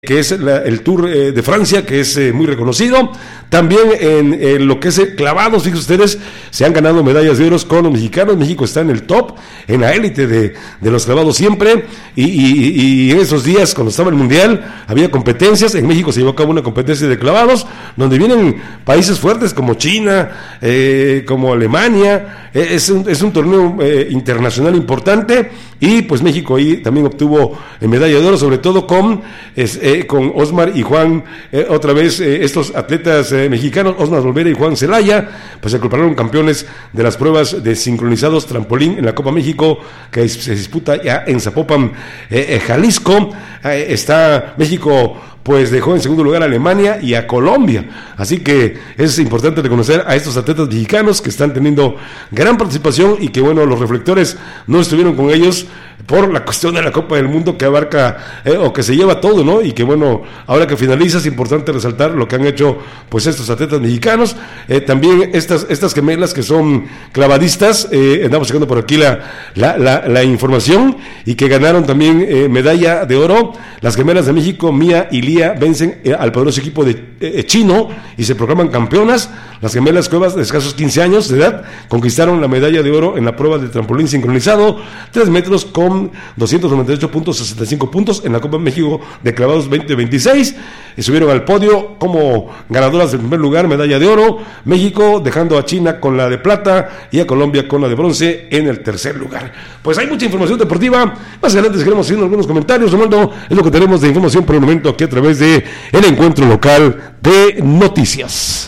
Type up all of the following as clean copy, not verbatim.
que es el Tour de Francia, que es muy reconocido. También en lo que es clavados, fíjense ustedes, se han ganado medallas de oro con los mexicanos. México está en el top, en la élite de los clavados siempre, y en esos días, cuando estaba el Mundial, había competencias. En México se llevó a cabo una competencia de clavados, donde vienen países fuertes como China, como Alemania. Es un torneo internacional importante, y pues México ahí también obtuvo medalla de oro, sobre todo con Osmar y Juan, otra vez estos atletas mexicanos, Osmar Olvera y Juan Celaya, pues se incorporaron campeones de las pruebas de sincronizados trampolín en la Copa México, que se disputa ya en Zapopan, Jalisco. Está México, pues dejó en segundo lugar a Alemania y a Colombia, así que es importante reconocer a estos atletas mexicanos que están teniendo gran participación, y que bueno, los reflectores no estuvieron con ellos por la cuestión de la Copa del Mundo, que abarca o que se lleva todo, ¿no? Y que bueno, ahora que finaliza es importante resaltar lo que han hecho pues estos atletas mexicanos. También estas gemelas que son clavadistas, andamos sacando por aquí la información, y que ganaron también medalla de oro. Las gemelas de México, Mía y Lía, vencen al poderoso equipo de chino y se proclaman campeonas. Las gemelas Cuevas, de escasos 15 años de edad, conquistaron la medalla de oro en la prueba de trampolín sincronizado 3 metros con 298.65 puntos en la Copa México de clavados 2026, y subieron al podio como ganadoras del primer lugar, medalla de oro, México dejando a China con la de plata y a Colombia con la de bronce en el tercer lugar. Pues hay mucha información deportiva. Más adelante seguiremos haciendo algunos comentarios. Ronaldo, es lo que tenemos de información por el momento aquí a través de el encuentro local de noticias.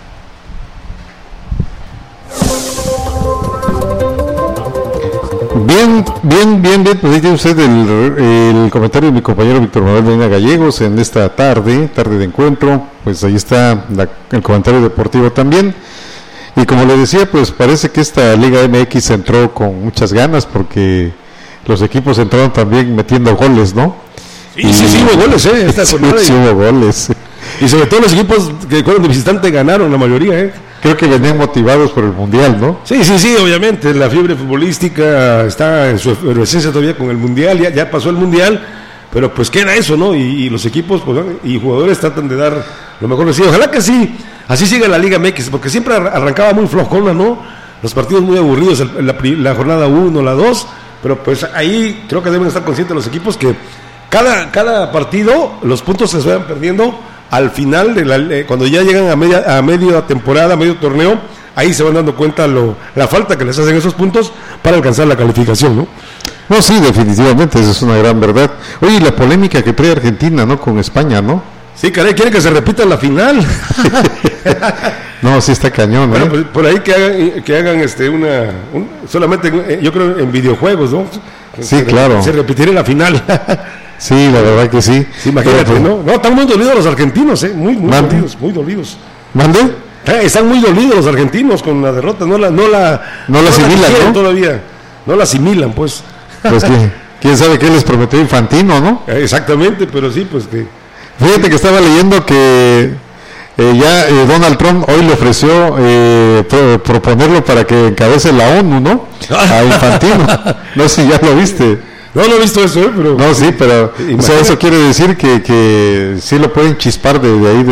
Bien, pues ahí tiene usted el comentario de mi compañero Víctor Manuel Medina Gallegos en esta tarde de encuentro. Pues ahí está el comentario deportivo también. Y como le decía, pues parece que esta Liga MX entró con muchas ganas, porque los equipos entraron también metiendo goles, ¿no? Sí, hubo goles, esta jornada. Sí, hubo goles. Y sobre todo los equipos que fueron de visitante ganaron la mayoría, Creo que venían motivados por el Mundial, ¿no? Sí, obviamente, la fiebre futbolística está en su esencia todavía con el Mundial, ya pasó el Mundial, pero pues queda eso, ¿no? Y los equipos pues, y jugadores tratan de dar lo mejor de sí. Ojalá que sí, así siga la Liga MX, porque siempre arrancaba muy flojona, ¿no? Los partidos muy aburridos, la jornada 1, la 2, pero pues ahí creo que deben estar conscientes los equipos que cada partido los puntos se van perdiendo. Al final, cuando ya llegan a media temporada, a medio torneo, ahí se van dando cuenta la falta que les hacen esos puntos para alcanzar la calificación, ¿no? No, sí, definitivamente, eso es una gran verdad. Oye, la polémica que trae Argentina, ¿no? Con España, ¿no? Sí, caray, quiere que se repita la final. No, sí está cañón, ¿no? Bueno, pues por ahí que hagan solamente, yo creo, en videojuegos, ¿no? Sí, claro. Se repitiera la final. Sí, la verdad que sí. Imagínate, ¿no? No, están muy dolidos los argentinos, muy muy dolidos. ¿Mande? Están muy dolidos los argentinos con la derrota, no la asimilan, ¿no? Todavía, no la asimilan, pues. Pues quién sabe qué les prometió Infantino, ¿no? Exactamente, pero sí, pues que... Fíjate que estaba leyendo que Donald Trump hoy le ofreció proponerlo para que encabece la ONU, ¿no? A Infantino. No sé si ya lo viste. No he visto eso, pero... No, sí, pero o sea, eso quiere decir que sí lo pueden chispar de ahí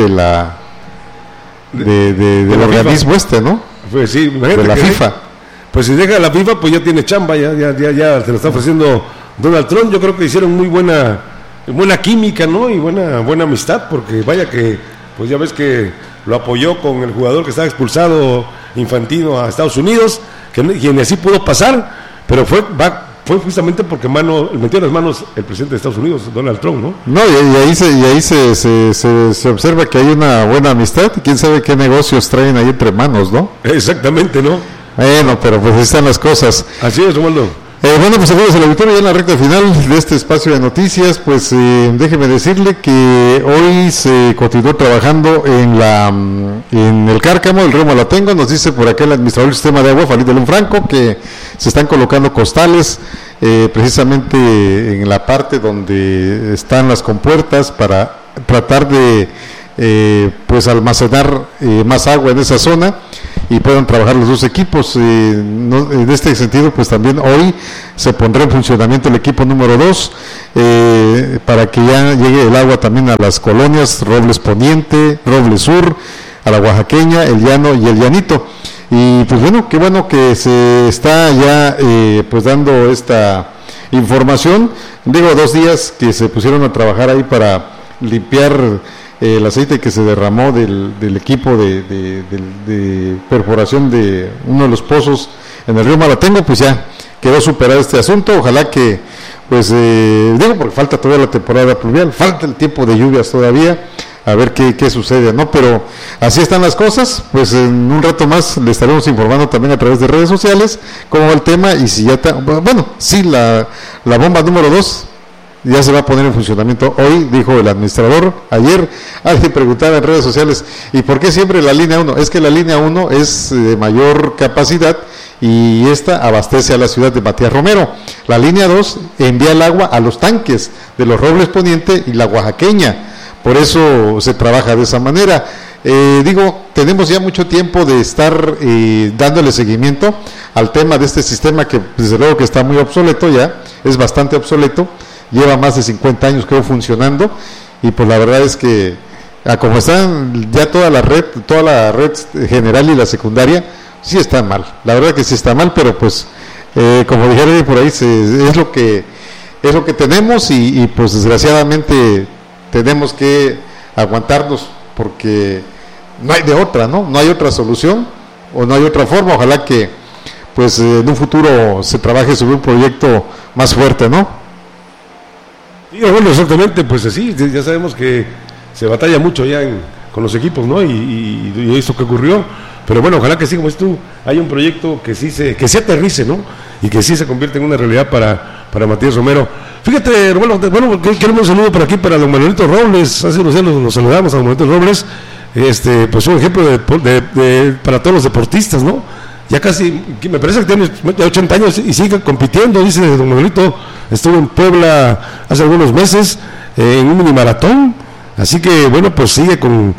del organismo FIFA. ¿No? Pues sí, de la FIFA. Pues si deja la FIFA, pues ya tiene chamba, ya se lo está ofreciendo Donald Trump. Yo creo que hicieron muy buena química, ¿no? Y buena amistad, porque vaya que, pues ya ves que lo apoyó con el jugador que estaba expulsado, Infantino, a Estados Unidos, quien así pudo pasar, pero fue justamente porque metió en las manos el presidente de Estados Unidos, Donald Trump, ¿no? No, y ahí se observa que hay una buena amistad, y quién sabe qué negocios traen ahí entre manos, ¿no? Exactamente, ¿no? Bueno, pero pues ahí están las cosas. Así es, Romualdo. Bueno, pues amigos del auditorio, ya en la recta final de este espacio de noticias, pues déjeme decirle que hoy se continuó trabajando en el Cárcamo, el río Malatengo. Nos dice por acá el administrador del sistema de agua, Farid Delón Franco, que se están colocando costales precisamente en la parte donde están las compuertas para tratar de pues almacenar más agua en esa zona. y puedan trabajar los dos equipos. En este sentido, pues también hoy se pondrá en funcionamiento el equipo número 2 para que ya llegue el agua también a las colonias Robles Poniente, Robles Sur, a la Oaxaqueña, El Llano y El Llanito. Y pues bueno que se está ya pues dando esta información. Digo, 2 días que se pusieron a trabajar ahí para limpiar el aceite que se derramó del equipo de perforación de uno de los pozos en el río Malatengo, pues ya quedó superado este asunto. Ojalá que, pues, digo, porque falta todavía la temporada pluvial, falta el tiempo de lluvias todavía, a ver qué sucede, ¿no? Pero así están las cosas. Pues en un rato más le estaremos informando también a través de redes sociales cómo va el tema y si ya está, bueno, sí, la bomba número 2 ya se va a poner en funcionamiento hoy, dijo el administrador. Ayer alguien preguntaba en redes sociales, ¿y por qué siempre la línea 1? Es que la línea 1 es de mayor capacidad y esta abastece a la ciudad de Matías Romero. La línea 2 envía el agua a los tanques de los Robles Poniente y la Oaxaqueña. Por eso se trabaja de esa manera. Digo, tenemos ya mucho tiempo de estar dándole seguimiento al tema de este sistema que desde luego que está muy obsoleto ya, es bastante obsoleto, lleva más de 50 años creo funcionando, y pues la verdad es que como están ya toda la red general y la secundaria, sí está mal, la verdad que sí está mal, pero pues como dijeron por ahí, es lo que tenemos y pues desgraciadamente tenemos que aguantarnos porque no hay de otra, ¿no? No hay otra solución o no hay otra forma. Ojalá que pues en un futuro se trabaje sobre un proyecto más fuerte, ¿no? Sí, bueno, exactamente, pues así, ya sabemos que se batalla mucho ya con los equipos, ¿no? Y eso que ocurrió, pero bueno, ojalá que sí, como dices tú, haya un proyecto que se aterrice, ¿no? Y que sí se convierta en una realidad para Matías Romero. Fíjate, bueno, queremos un saludo por aquí para don Manuelito Robles. Hace unos días nos saludamos a don Manuelito Robles, pues un ejemplo para todos los deportistas, ¿no? Ya casi, me parece que tiene 80 años y sigue compitiendo, dice don Manuelito. Estuvo en Puebla hace algunos meses en un mini maratón, así que bueno, pues sigue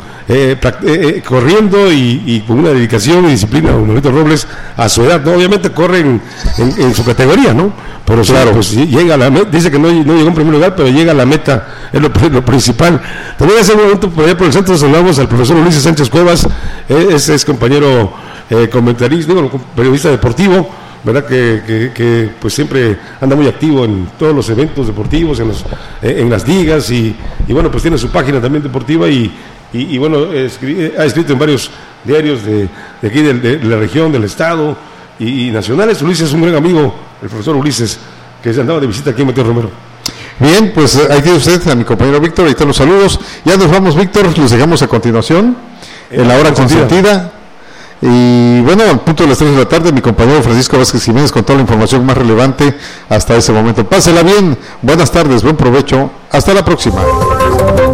corriendo y con una dedicación y disciplina don Manuelito Robles a su edad, ¿no? Obviamente corre en su categoría, ¿no? Pero claro, pues llega a la meta, dice que no llegó en primer lugar, pero llega a la meta, es lo principal. También hace un momento por allá por el centro saludamos al profesor Ulises Sánchez Cuevas, es compañero comentarista, periodista deportivo, ¿verdad? Que pues siempre anda muy activo en todos los eventos deportivos, en las ligas y bueno, pues tiene su página también deportiva y bueno, ha escrito en varios diarios de aquí de la región, del estado y nacionales. Ulises es un gran amigo, el profesor Ulises, que se andaba de visita aquí en Matías Romero. Bien, pues ahí tiene usted a mi compañero Víctor, ahí están los saludos. Ya nos vamos, Víctor, los dejamos a continuación en la hora consentida. Y bueno, al punto de las 3 de la tarde, mi compañero Francisco Vázquez Jiménez con toda la información más relevante hasta ese momento. Pásela bien, buenas tardes, buen provecho, hasta la próxima.